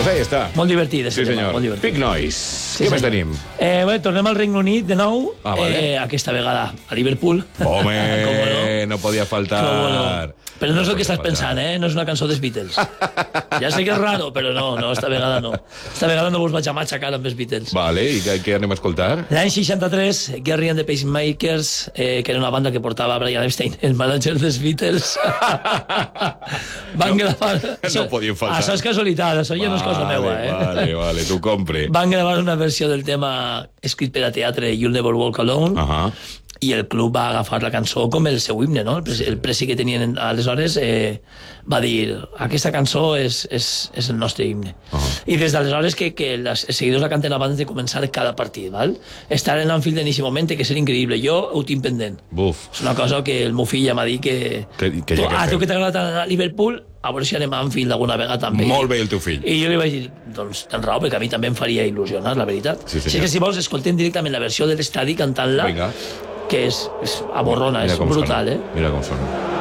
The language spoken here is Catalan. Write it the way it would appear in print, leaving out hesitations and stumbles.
Doncs ahí està. Molt divertit, Sí, senyor. molt divertit. Big Noise. Sí, Què més senyor. tenim? Bé, tornem al Regne Unit de nou, Vale. aquesta vegada a Liverpool. Home, no podia faltar. No? Però no és el que estàs pensant, no és una cançó dels Beatles. Ja sé que és raro, però no, esta vegada no. Esta vegada no vos vaig a matxacar amb els Beatles. Vale, i què anem a escoltar? L'any 63, Gerry and the Pacemakers, que era una banda que portava Brian Epstein, el manager dels Beatles, van gravar... No podien faltar. Això és casualitat, això ja no és cosa meua, Vale, t'ho compre. Van gravar una versió del tema escrit per a teatre, You'll Never Walk Alone, i el club va agafar la cançó com el seu himne, no? El presi que tenien aleshores va dir, aquesta cançó és el nostre himne. I des d'aleshores que els seguidors la canten abans de començar cada partit, val? Estar en l'Anfield en aquest moment que ser increïble. Jo ho tinc pendent. Buf. És una cosa que el meu fill ja m'ha dit que tu que t'agrada tant a Liverpool, a veure si anem a Anfield alguna vegada també. Molt bé el teu fill. I jo li vaig dir, doncs tens raó, perquè a mi també em faria il·lusió, la veritat. Sí, que si vols, escoltem directament la versió de l'estadi cantant-la, Vinga. que és aborrona, és brutal, Mira com sona.